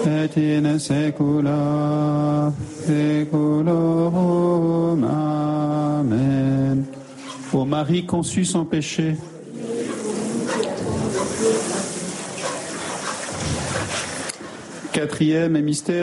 et in saecula saeculorum. Amen. Ô Marie conçue sans péché, quatrième mystère